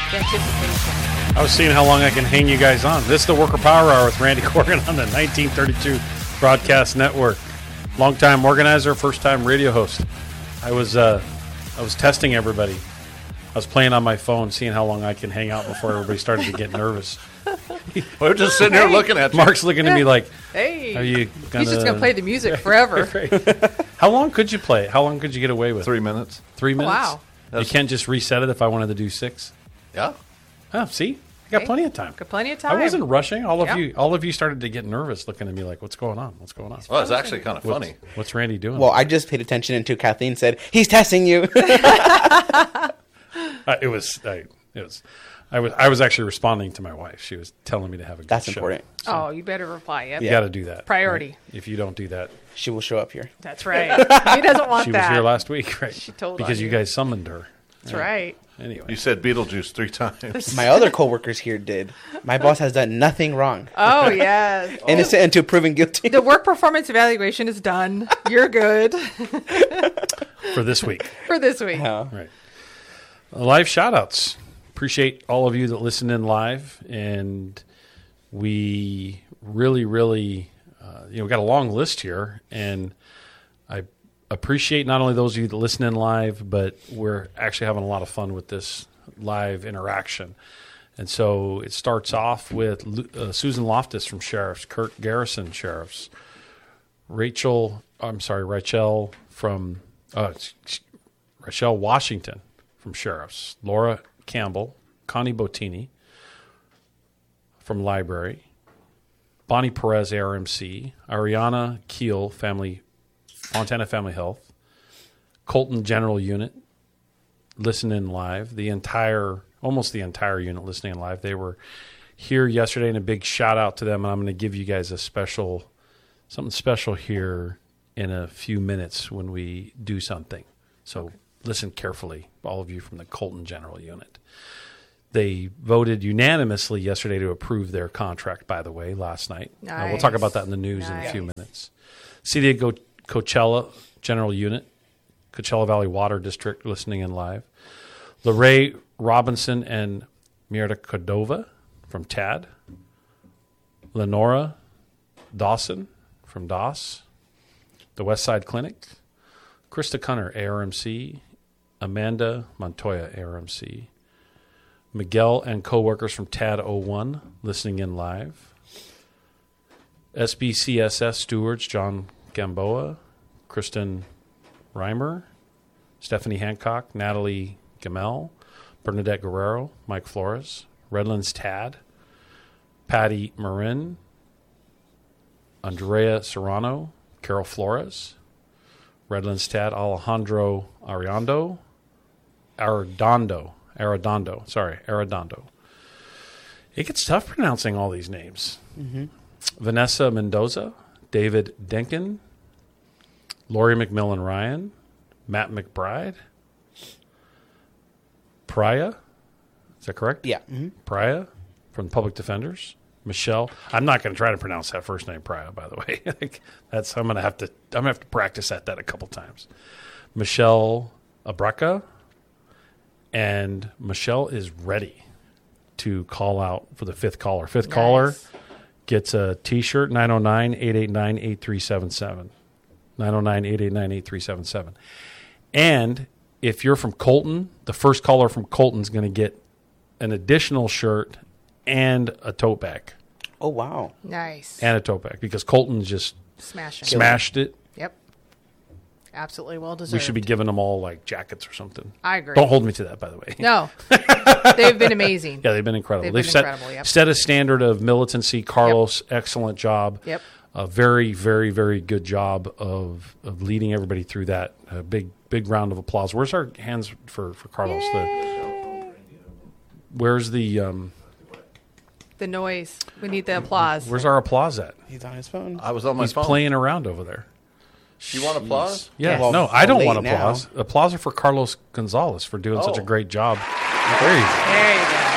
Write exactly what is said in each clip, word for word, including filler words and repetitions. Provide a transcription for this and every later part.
Anticipation. I was seeing how long I can hang you guys on. This is the Worker Power Hour with Randy Corrigan on the nineteen thirty-two Broadcast Network. Long-time organizer, first-time radio host. I was uh, I was testing everybody. I was playing on my phone, seeing how long I can hang out before everybody started to get nervous. We're just sitting here looking at you. Mark's looking at me like, Hey, are you gonna... he's just going to play the music forever. How long could you play it? How long could you get away with? Three minutes. Three minutes? Wow. You can't just reset it if I wanted to do six? Yeah. Oh, see? I got Okay. plenty of time. Got plenty of time. I wasn't rushing. All of Yeah. you all of you started to get nervous looking at me like, what's going on? What's going on? Well, it's actually kind of What's, funny. what's Randy doing? Well, I just paid attention until Kathleen said, he's testing you. uh, it was I, it was I was I was actually responding to my wife. She was telling me to have a good That's show. important. So Oh, you better reply. Yep. you got to do that. Priority. right? If you don't do that, She will show up here. That's right. He doesn't want she that. was here last week, right? She told because on you you. guys summoned her. That's right. Anyway, You said Beetlejuice three times. My other coworkers here did. My boss has done nothing wrong. Oh, yes. Innocent until proven guilty. The work performance evaluation is done. You're good for this week. for this week. Yeah. Right. Uh, live shout-outs. Appreciate all of you that listen in live, and we really, really, uh, you know, we got a long list here, and I appreciate not only those of you that listen in live, but we're actually having a lot of fun with this live interaction. And so it starts off with uh, Susan Loftus from Sheriffs, Kurt Garrison Sheriffs, Rachel, I'm sorry, Rachel from, uh, Rachel Washington from Sheriffs, Laura Campbell, Connie Bottini from Library, Bonnie Perez, A R M C, Ariana Keel, Family Montana Family Health, Colton General Unit, listen in live, the entire, almost the entire unit listening in live. They were here yesterday, and a big shout out to them, and I'm going to give you guys a special, something special here in a few minutes when we do something. So okay. Listen carefully, all of you from the Colton General Unit. They voted unanimously yesterday to approve their contract, by the way, last night. Nice. Uh, we'll talk about that in the news Nice. in a few minutes. City of Go- Coachella General Unit, Coachella Valley Water District, listening in live. LaRae Robinson and Myrta Cordova from T A D. Lenora Dawson from D O S. The Westside Clinic. Krista Cunner, A R M C. Amanda Montoya, A R M C. Miguel and coworkers from T A D oh one, listening in live. S B C S S stewards, John Gamboa, Kristen Reimer, Stephanie Hancock, Natalie Gamel, Bernadette Guerrero, Mike Flores, Redlands T A D, Patty Marin, Andrea Serrano, Carol Flores, Redlands T A D, Alejandro Arredondo, Arredondo, Arredondo, sorry, Arredondo. It gets tough pronouncing all these names. Mm-hmm. Vanessa Mendoza, David Denkin, Lori McMillan Ryan, Matt McBride, Priya, is that correct? Yeah. Mm-hmm. Priya from Public Defenders. Michelle, I'm not going to try to pronounce that first name, Priya, by the way. That's I'm going to have to I'm going to have to practice at that a couple times. Michelle Abraca, and Michelle is ready to call out for the fifth caller. Fifth Nice. caller gets a T-shirt, nine oh nine, eight eight nine, eight three seven seven. nine oh nine, eight eight nine, eight three seven seven. And if you're from Colton, the first caller from Colton is going to get an additional shirt and a tote bag. Oh, wow. Nice. And a tote bag, because Colton just Smashing. smashed it. Yep. Absolutely well deserved. We should be giving them all like jackets or something. I agree. Don't hold me to that, by the way. No. They've been amazing. Yeah, they've been incredible. They've They've, been set, incredible, yep. set a standard of militancy. Carlos, excellent job. Yep. A very, very, very good job of of leading everybody through that. A big, big round of applause. Where's our hands for, for Carlos? The, where's the um, The noise. We need the applause. where's our applause at? He's on his phone. I was on my He's phone. playing around over there. You want applause? Yeah, Well, no, I don't late want now. applause. Applause are for Carlos Gonzalez for doing such a Oh. great job. There you go. There you go.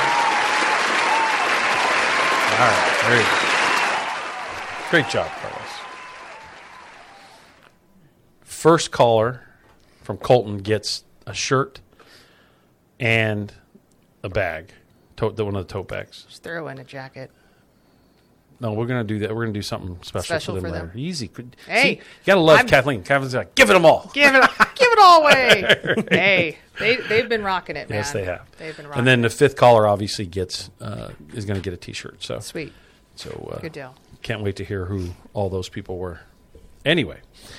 All right, there you go. Great job, Carlos. First caller from Colton gets a shirt and a bag. tote, the one of the tote bags. Just throw in a jacket. No, we're gonna do that. We're gonna do something special, Special for them for later. them. Easy. Could- Hey, See, you gotta love I'm- Kathleen. Kathleen's like, give it them all. Give it, give it all away. Hey, they they've been rocking it, man. Yes, they have. They've been rocking. And then the fifth caller obviously gets uh, is gonna get a T-shirt. So Sweet, so uh, good deal. can't wait to hear who all those people were. Anyway,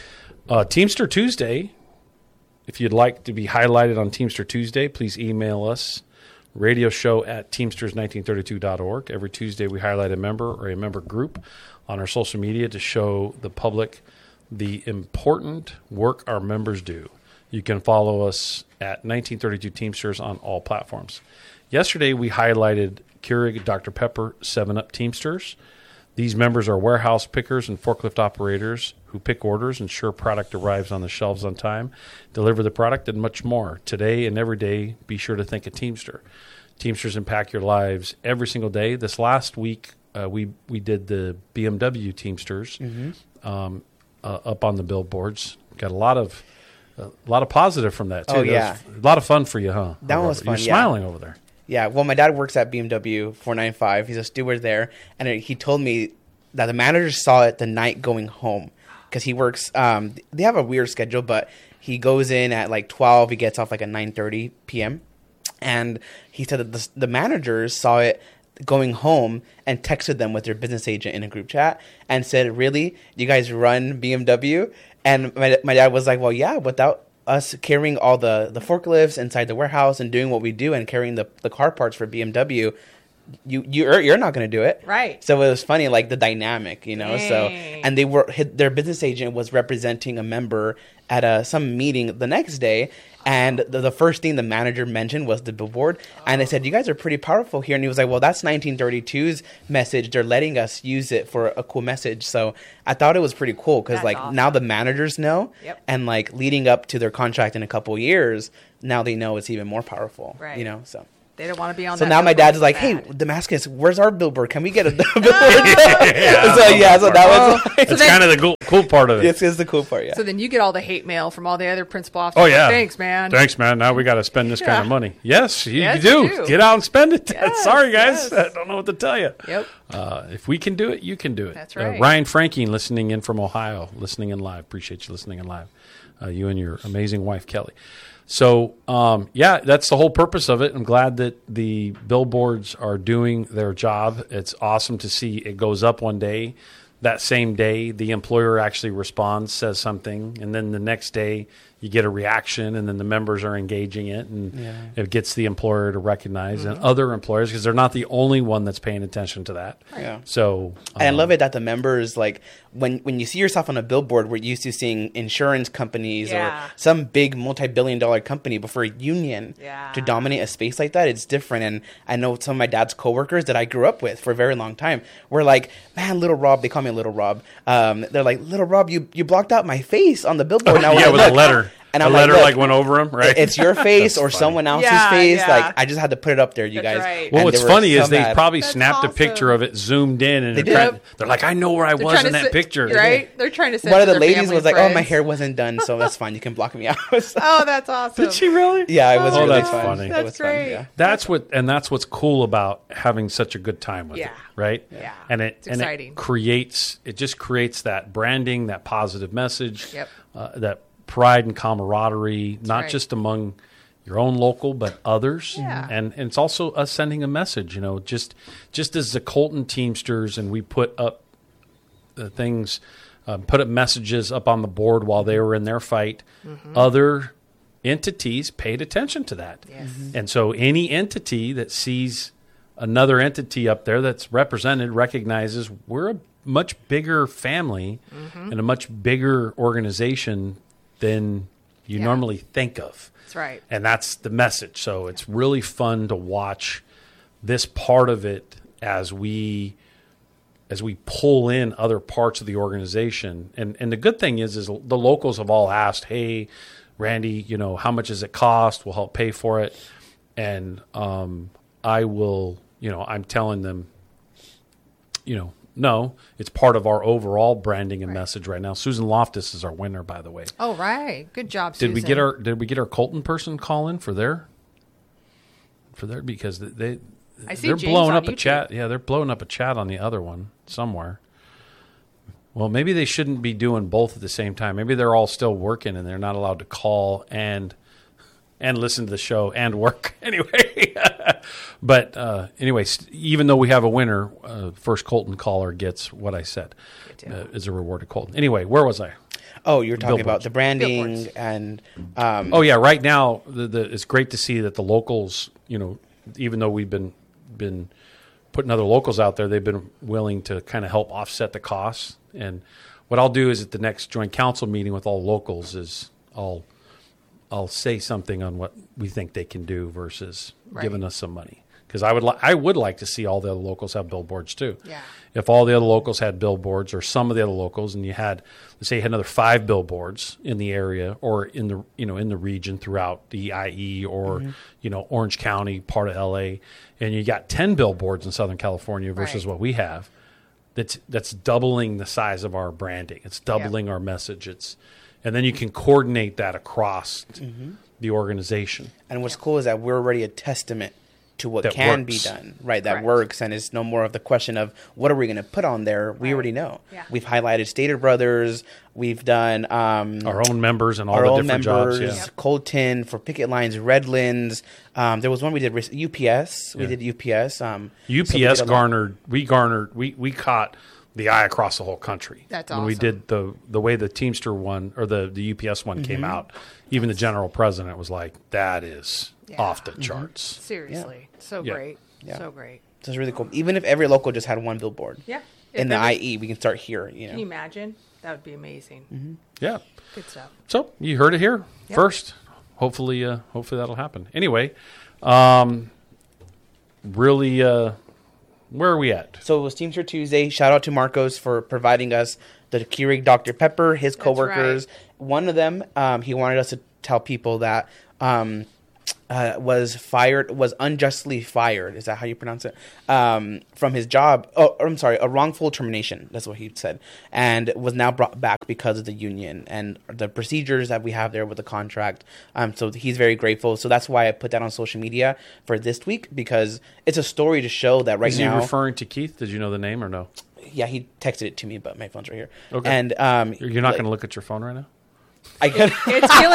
uh, Teamster Tuesday. If you'd like to be highlighted on Teamster Tuesday, please email us. Radio show at teamsters nineteen thirty-two dot org. Every Tuesday we highlight a member or a member group on our social media to show the public the important work our members do. You can follow us at nineteen thirty-two Teamsters on all platforms. Yesterday we highlighted Keurig Doctor Pepper seven up Teamsters. These members are warehouse pickers and forklift operators who pick orders, ensure product arrives on the shelves on time, deliver the product, and much more. Today and every day, be sure to think of Teamster. Teamsters impact your lives every single day. This last week, uh, we we did the B M W Teamsters Mm-hmm. um, uh, up on the billboards. Got a lot of a lot of positive from that too. Oh, That yeah. was a lot of fun for you, huh? That Robert? was fun, You're yeah. smiling over there. Yeah, well, my dad works at B M W four ninety-five. He's a steward there, and he told me that the manager saw it the night going home because he works. Um, they have a weird schedule, but he goes in at like twelve. He gets off like at nine thirty p.m. And he said that the, the managers saw it going home and texted them with their business agent in a group chat and said, "Really, you guys run B M W?" And my my dad was like, "Well, yeah, without us carrying all the, the forklifts inside the warehouse and doing what we do and carrying the, the car parts for B M W, you you're you're not going to do it." Right. So it was funny, like the dynamic, you know. So Dang. and they were their business agent was representing a member at a some meeting the next day. And the, the first thing the manager mentioned was the billboard. And they said, "You guys are pretty powerful here." And he was like, "Well, that's nineteen thirty-two's message. They're letting us use it for a cool message." So I thought it was pretty cool because That's like awesome. now the managers know. Yep. And like leading up to their contract in a couple years, now they know it's even more powerful. Right. You know, so. They don't want to be on. So that now my billboard dad's so like, "Hey, bad. Damascus, where's our billboard? Can we get a billboard?" so yeah, so that was like, That's kind of the cool, cool part of it. this is the cool part. Yeah. So then you get all the hate mail from all the other principal officers. Oh yeah, Thanks, man. Thanks, man. Now we got to spend this kind of Yeah. money. Yes, you, Yes, you do. you do. Get out and spend it. Yes, Sorry, guys. yes. I don't know what to tell you. Yep. Uh, if we can do it, you can do it. That's Uh, right. Ryan Franking, listening in from Ohio, listening in live. Appreciate you listening in live. Uh, you and your amazing wife, Kelly. So, um, yeah, that's the whole purpose of it. I'm glad that the billboards are doing their job. It's awesome to see it goes up one day. That same day, the employer actually responds, says something, and then the next day you get a reaction, and then the members are engaging it, and Yeah. it gets the employer to recognize and other employers because they're not the only one that's paying attention to that. Yeah. So, And I um, love it that the members, like, when when you see yourself on a billboard, we're used to seeing insurance companies Yeah. or some big multi-billion dollar company, but for a union Yeah. to dominate a space like that, it's different. And I know some of my dad's coworkers that I grew up with for a very long time were like, "Man, Little Rob," they call me Little Rob. Um, they're like, "Little Rob, you, you blocked out my face on the billboard." Now yeah, when I with a look- letter. And a I'm letter like, like, "Look, went over him, right? it's your face That's or funny. someone else's Yeah, face. yeah. Like, I just had to put it up there, you That's guys. right. Well, And what's they were funny so is they mad. probably That's snapped a awesome. picture of it, zoomed in, and They they're, trying, did. they're like, "I know where I They're was trying in to that sit- picture." right? They're trying to send One to of the their ladies family was and like, "Oh, my friends. hair wasn't done, so that's fine. You can block me out." Oh, that's awesome. Did she really? Yeah, it was Oh, really that's fun. funny. It That's was fun, great. yeah. That's what, and that's what's cool about having such a good time with Yeah. it, right? Yeah. And it It's and exciting. it creates, it just creates that branding, that positive message, Yep. uh, that pride and camaraderie, not right. just among your own local, but others. Yeah. And and it's also us sending a message, you know, just just as the Colton Teamsters, and we put up the things, uh, put up messages up on the board while they were in their fight. Mm-hmm. Other entities paid attention to that. Yes. And so any entity that sees another entity up there that's represented recognizes we're a much bigger family Mm-hmm. and a much bigger organization than you Yeah. normally think of. That's right. And that's the message. So it's really fun to watch this part of it as we as we pull in other parts of the organization. And and the good thing is is the locals have all asked, "Hey, Randy, you know, how much does it cost? We'll help pay for it." And um, I will, you know, I'm telling them, you know, no, it's part of our overall branding and Right. message right now. Susan Loftus is our winner, by the way. Oh, right. Good job, Did Susan. we get our Did we get our Colton person call in for their for their because they I see they're James blowing on up a YouTube. chat. Yeah, they're blowing up a chat on the other one somewhere. Well, maybe they shouldn't be doing both at the same time. Maybe they're all still working and they're not allowed to call and and listen to the show and work anyway. But uh, anyway, even though we have a winner, uh, first Colton caller gets what I said uh, is a reward to Colton. Anyway, where was I? Oh, you're talking Billboards. about the branding Billboards. and um, Oh yeah, right now the, the, it's great to see that the locals, you know, even though we've been been putting other locals out there, they've been willing to kind of help offset the costs. And what I'll do is at the next joint council meeting with all locals is I'll I'll say something on what we think they can do versus Right. giving us some money. Because I would li- I would like to see all the other locals have billboards too. Yeah. If all the other locals had billboards, or some of the other locals, and you had, let's say, you had another five billboards in the area or in the you know in the region throughout the I E or Mm-hmm. you know Orange County, part of L A, and you got ten billboards in Southern California versus Right. what we have. That's that's doubling the size of our branding. It's doubling our message. It's and then you can coordinate that across Mm-hmm. the organization. and what's cool is that we're already a testament to what That can works. be done, right? That Correct. works, and it's no more of the question of what are we going to put on there. We Right. already know. Yeah. We've highlighted Stater Brothers. We've done um, Our own members and all our the own different members, jobs. Yeah. Yep. Colton for picket lines, Redlands. Um, there was one we did rec- U P S. We Yeah. did U P S. Um, U so we P S did a lot- garnered, we garnered, we, we caught the eye across the whole country. That's when we awesome. did the the way the Teamster one or the, the U P S one Mm-hmm. came out. Even the general president was like, "That is Yeah. off the Mm-hmm. charts." Seriously. So Yeah. great. Yeah. So great. So it's really cool. Even if every local just had one billboard Yeah. in If the every- I E, we can start here. You Can you know, imagine? That would be amazing. Mm-hmm. Yeah. Good stuff. So you heard it here Yep. first. Hopefully, uh, hopefully that'll happen. Anyway, um, really, uh, where are we at? so it was Teamster Tuesday. Shout out to Marcos for providing us the Keurig Doctor Pepper. His That's coworkers. right. One of them, um, he wanted us to tell people that um, uh, was fired, was unjustly fired. Is that how you pronounce it? Um, from his job. Oh, I'm sorry, a wrongful termination. That's what he said, and was now brought back because of the union and the procedures that we have there with the contract. Um, so he's very grateful. So that's why I put that on social media for this week, because it's a story to show that right Is he now. referring to Keith? Did you know the name or no? Yeah, he texted it to me, but my phone's right here. Okay. And um, You're you're not like, going to look at your phone right now? I could. It's feeling.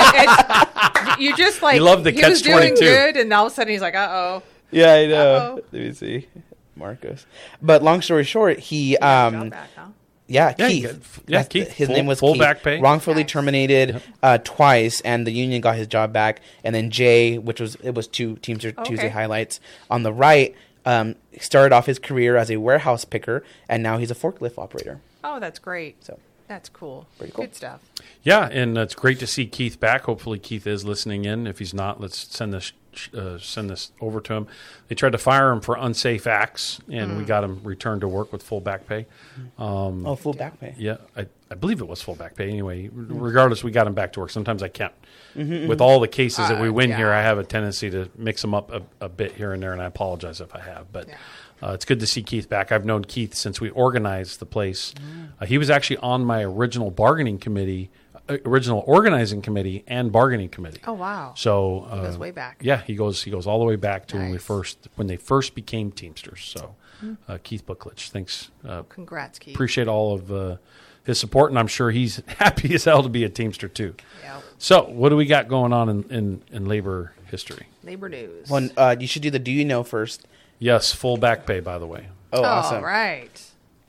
It's, you just like You love the he was catch doing twenty-two. good, and all of a sudden he's like, "Uh oh." Yeah, I know. Uh-oh. Let me see, Marcos. But long story short, he um, back, huh? yeah, Yeah, Keith. you got- yeah, That's the- Keith. His Full- name was full Keith. back pay. Wrongfully Nice. terminated uh, twice, and the union got his job back. And then Jay, which was it was two Teamster Okay. Tuesday highlights on the right. Um, started off his career as a warehouse picker, and now he's a forklift operator. Oh, that's great. So That's cool. Pretty cool. Good stuff. Yeah, and it's great to see Keith back. Hopefully, Keith is listening in. If he's not, let's send this uh, send this over to him. They tried to fire him for unsafe acts, and Mm. we got him returned to work with full back pay. oh, full back pay. Yeah, I, I believe it was full back pay. Anyway, regardless, we got him back to work. Sometimes I can't. With all the cases that we Uh, win yeah. here, I have a tendency to mix them up a, a bit here and there, and I apologize if I have. But Yeah. uh, it's good to see Keith back. I've known Keith since we organized the place. Uh, he was actually on my original bargaining committee, uh, original organizing committee, and bargaining committee. Oh wow. So uh, goes way back. Yeah, he goes he goes all the way back to when we Nice. first when they first became Teamsters. So uh, Keith Booklich, thanks. Uh, Congrats, Keith. appreciate all of uh, his support, and I'm sure he's happy as hell to be a Teamster too. Yeah. So, what do we got going on in, in, in labor history? Labor news. Well, uh, you should do the do you know first. Yes, full back pay, by the way. Oh, oh, awesome. right.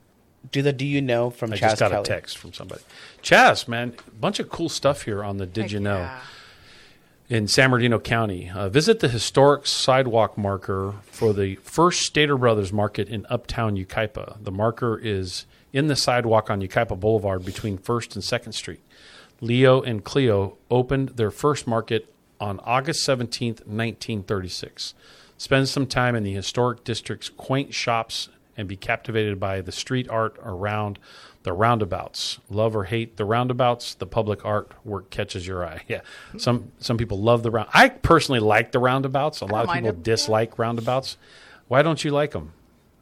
Do the do you know from I Chaz just got Kelly. a text from somebody. Chaz, man, a bunch of cool stuff here on the Did Heck You Know yeah. in San Bernardino County. Uh, visit the historic sidewalk marker for the first Stater Brothers Market in Uptown Yucaipa. The marker is in the sidewalk on Yucaipa Boulevard between first and second Street. Leo and Cleo opened their first market on August seventeenth, nineteen thirty-six. Spend some time in the historic district's quaint shops and be captivated by the street art around the roundabouts. Love or hate the roundabouts, the public artwork catches your eye. Yeah, some some people love the round. I personally like the roundabouts. A lot of mind people them. dislike roundabouts. Why don't you like them?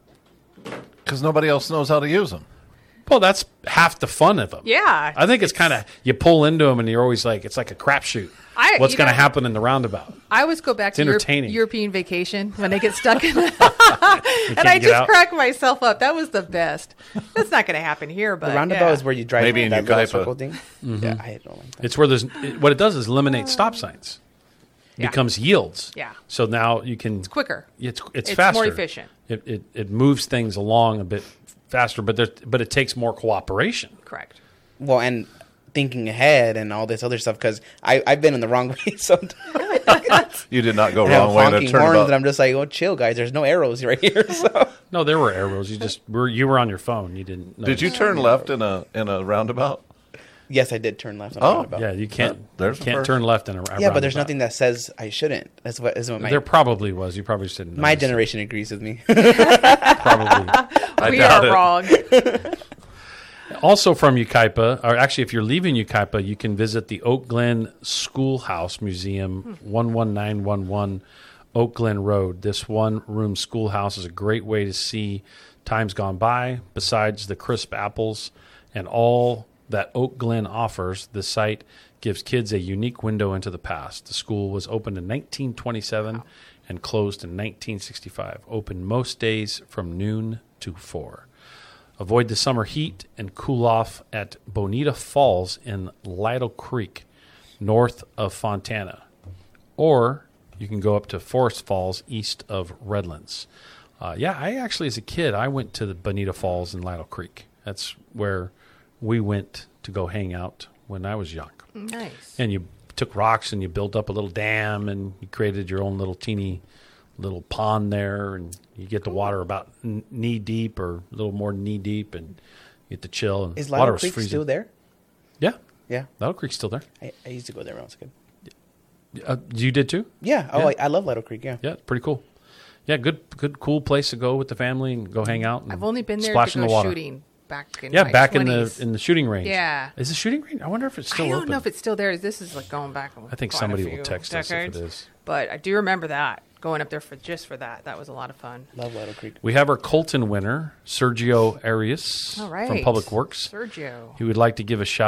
Because nobody else knows how to use them. Well, that's half the fun of them. Yeah. I think it's kind of you pull into them and you're always like it's like a crapshoot. I- what's you going to know- happen in the roundabout. I always go back It's to Europe- entertaining. European vacation when they get stuck in and can't I get just out. crack myself up. That was the best. That's not going to happen here, but The roundabout yeah. is where you drive Maybe in that little Yucaipa. circle thing. Yeah, I don't like that. It's where there's it, what it does is eliminate stop signs. It Yeah. becomes yields. Yeah. So now you can quicker. It's it's, It's faster. more efficient. It, it it moves things along a bit faster, but there, but it takes more cooperation. Correct. Well, and thinking ahead and all this other stuff because I've been in the wrong way sometimes. You did not go I have wrong way in a honking horns, and turnabout. I'm just like, oh, chill, guys. There's no arrows right here. So No, there were arrows. You just were you were on your phone. You didn't. Did you notice. turn left in a in a roundabout? yes, I did turn left on Oh, the roundabout. Yeah, you can't. Uh, there's you the can't first. turn left in a. a Yeah, but there's roundabout. nothing that says I shouldn't. That's what is what my There probably was. You probably just didn't. my notice it. generation agrees with me. probably. I we doubt are it. wrong. Also from Yucaipa, or actually, if you're leaving Yucaipa, you can visit the Oak Glen Schoolhouse Museum, one one nine one one Oak Glen Road. This one-room schoolhouse is a great way to see times gone by. Besides the crisp apples and all that Oak Glen offers, the site gives kids a unique window into the past. The school was opened in nineteen twenty-seven and closed in nineteen sixty-five. Open most days from noon to four. Avoid the summer heat and cool off at Bonita Falls in Lytle Creek, north of Fontana. Or you can go up to Forest Falls, east of Redlands. Uh, yeah, I actually, as a kid, I went to the Bonita Falls in Lytle Creek. That's where we went to go hang out when I was young. Nice. And you took rocks and you built up a little dam and you created your own little teeny little pond there, and you get the water about n- knee deep or a little more knee deep, and you get to chill. And Is water Lytle was Creek freezing. still there? Yeah, Yeah, Lytle Creek's still there. I, I used to go there when I was a kid. Uh, you did too? Yeah. Oh, Yeah. I, I love Lytle Creek. Yeah. Yeah, it's pretty cool. Yeah, good, good, cool place to go with the family and go hang out. And I've only been there splash to in go the water. shooting back in Yeah, my back twenties. in the in the shooting range. Yeah. is the shooting range? I wonder if it's still I don't open. know if it's still there. This is like going back. I think quite a somebody will few text us if it decades. is. But I do remember that going up there for just for that. That was a lot of fun. Love Lytle Creek. We have our Colton winner, Sergio Arias All right, from Public Works. Sergio. He would like to give a shout